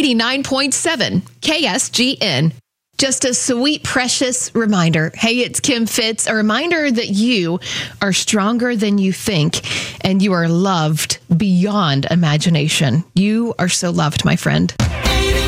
99.7 KSGN. Just a sweet, precious reminder. Hey, it's Kim Fitz. A reminder that you are stronger than you think and you are loved beyond imagination. You are so loved, my friend.